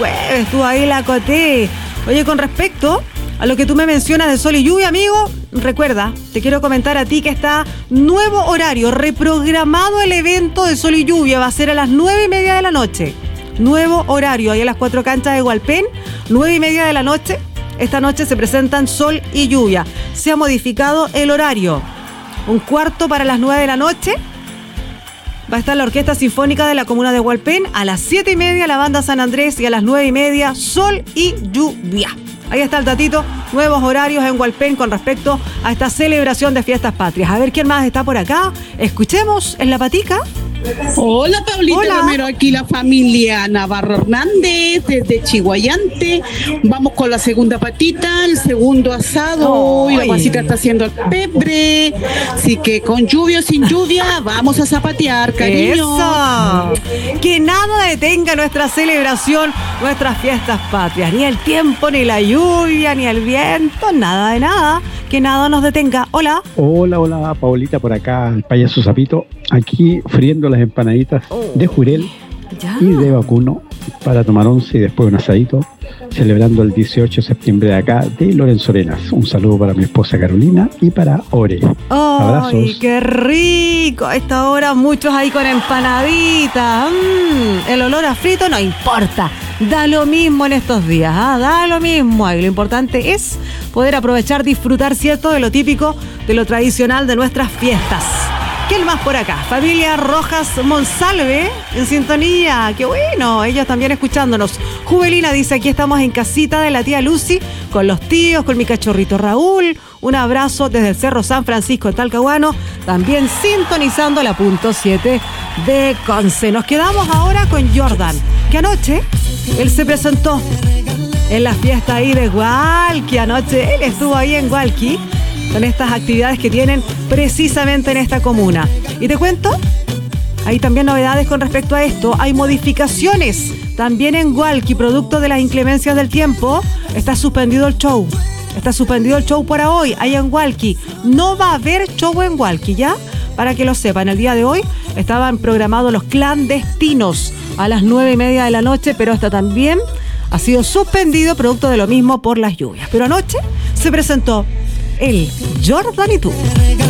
jueves, tú ahí la coté. Oye, con respecto a lo que tú me mencionas de sol y lluvia, amigo, recuerda, te quiero comentar a ti que está nuevo horario, reprogramado el evento de sol y lluvia, va a ser a las 9:30 de la noche. Nuevo horario, ahí a las 4 canchas de Hualpén, 9:30 de la noche. Esta noche se presentan sol y lluvia. Se ha modificado el horario. Un cuarto para las 9 de la noche. Va a estar la Orquesta Sinfónica de la Comuna de Hualpén. A las 7:30 la Banda San Andrés y a las 9:30 sol y lluvia. Ahí está el datito. Nuevos horarios en Hualpén con respecto a esta celebración de fiestas patrias. A ver quién más está por acá. Escuchemos en La Patica. Hola, Paulita. Hola. Romero, aquí la familia Navarro Hernández desde Chihuayante. Vamos con la segunda patita, el segundo asado. Y la guasita está haciendo el pebre. Así que con lluvia o sin lluvia, vamos a zapatear, cariño. ¡Eso! Que nada detenga nuestra celebración, nuestras fiestas patrias. Ni el tiempo, ni la lluvia, ni el viento, nada de nada. Que nada nos detenga. Hola. Hola, Paulita, por acá, el payaso Zapito, aquí friendo las empanaditas de jurel Ya. y de vacuno para tomar once y después un asadito, celebrando el 18 de septiembre de acá de Lorenzo Arenas. Un saludo para mi esposa Carolina y para Ore. Abrazos. ¡Ay, qué rico! A esta hora muchos ahí con empanaditas. El olor a frito no importa. Da lo mismo en estos días, da lo mismo. Y lo importante es poder aprovechar, disfrutar, ¿cierto?, de lo típico, de lo tradicional de nuestras fiestas. ¿Quién más por acá? Familia Rojas Monsalve en sintonía. ¡Qué bueno! Ellos también escuchándonos. Juvelina dice, aquí estamos en casita de la tía Lucy, con los tíos, con mi cachorrito Raúl. Un abrazo desde el Cerro San Francisco en Talcahuano, también sintonizando la punto 7 de Conce. Nos quedamos ahora con Jordan, que anoche él se presentó en la fiesta ahí de Hualqui. Anoche él estuvo ahí en Hualqui con estas actividades que tienen precisamente en esta comuna. Y te cuento, hay también novedades con respecto a esto. Hay modificaciones también en Hualqui, producto de las inclemencias del tiempo. Está suspendido el show. Está suspendido el show para hoy, allá en Hualqui. No va a haber show en Hualqui, ¿ya? Para que lo sepan, el día de hoy estaban programados los clandestinos a las 9:30 de la noche, pero hasta también ha sido suspendido producto de lo mismo por las lluvias. Pero anoche se presentó el Jordan y tú.